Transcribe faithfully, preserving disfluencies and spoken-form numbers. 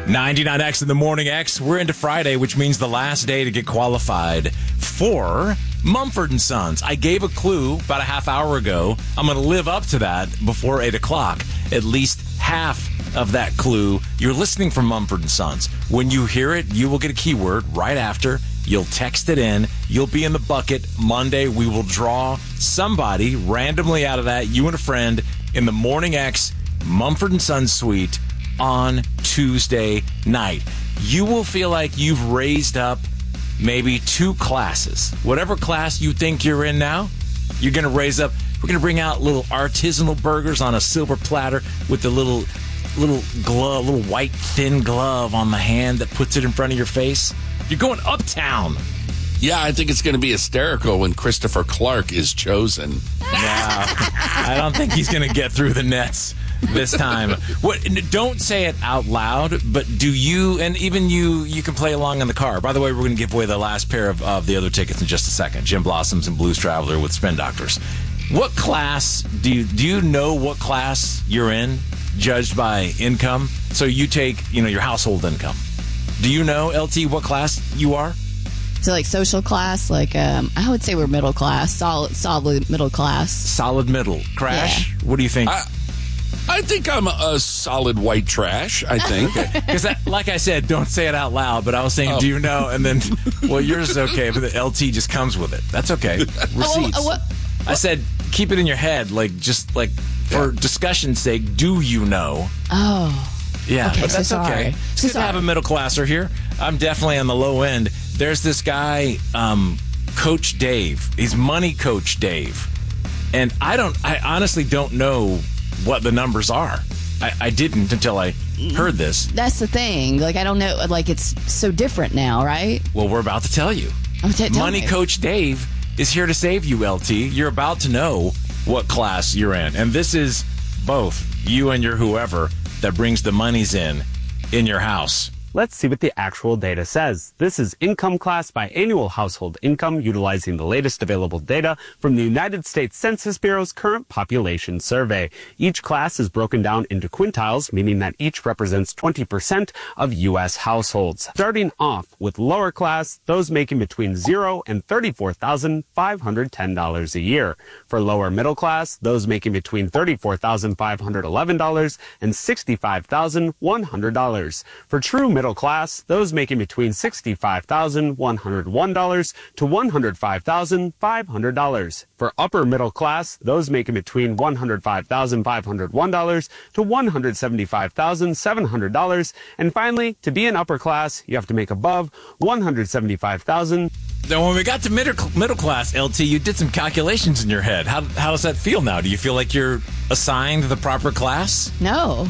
ninety-nine X in the Morning X. We're into Friday, which means the last day to get qualified for Mumford and Sons. I gave a clue about a half hour ago. I'm going to live up to that before eight o'clock. At least half of that clue. You're listening for Mumford and Sons. When you hear it, you will get a keyword right after. You'll text it in. You'll be in the bucket. Monday, we will draw somebody randomly out of that, you and a friend, in the Morning X Mumford and Sons suite on Tuesday night. You will feel like you've raised up maybe two classes. Whatever class you think you're in now, you're going to raise up. We're going to bring out little artisanal burgers on a silver platter with the little little glove, little white thin glove on the hand that puts it in front of your face. You're going uptown. Yeah, I think it's going to be hysterical when Christopher Clark is chosen. No, I don't think he's going to get through the nets this time. What? Don't say it out loud, but do you, and even you, you can play along in the car. By the way, we're going to give away the last pair of, of the other tickets in just a second. Jim Blossoms and Blues Traveler with Spin Doctors. What class, do you, do you know what class you're in, judged by income? So you take, you know, your household income. Do you know, L T, what class you are? So like social class, like um, I would say we're middle class, solid, solid middle class. Solid middle. Crash? Yeah. What do you think? I, I think I'm a, a solid white trash, I think. Because, like I said, don't say it out loud, but I was saying, oh. do you know? And then, well, yours is okay, but the L T just comes with it. That's okay. Receipts. Oh, what, what? I said, keep it in your head, like, just like, for Yeah. discussion's sake, do you know? Oh. Yeah, Okay, but so that's sorry. okay. It's So good to have a sorry. middle classer here. I'm definitely on the low end. There's this guy, um, Coach Dave. He's Money Coach Dave. And I don't, I honestly don't know what the numbers are. I, I didn't until I heard this. That's the thing. Like, I don't know. Like, it's so different now, right? Well, we're about to tell you. Oh, t- tell Money me. Coach Dave is here to save you, L T. You're about to know what class you're in. And this is both you and your whoever that brings the monies in, in your house. Let's see what the actual data says. This is income class by annual household income utilizing the latest available data from the United States Census Bureau's current population survey. Each class is broken down into quintiles, meaning that each represents twenty percent of U S households. Starting off with lower class, those making between zero and thirty-four thousand five hundred ten dollars a year. For lower middle class, those making between thirty-four thousand five hundred eleven dollars and sixty-five thousand one hundred dollars. For true middle Middle class, those making between sixty-five thousand one hundred one dollars to one hundred five thousand five hundred dollars. For upper middle class, those making between one hundred five thousand five hundred one dollars to one hundred seventy-five thousand seven hundred dollars. And finally, to be an upper class, you have to make above one hundred seventy-five thousand dollars. Now, when we got to middle, middle class, L T, you did some calculations in your head. How, how does that feel now? Do you feel like you're assigned the proper class? No.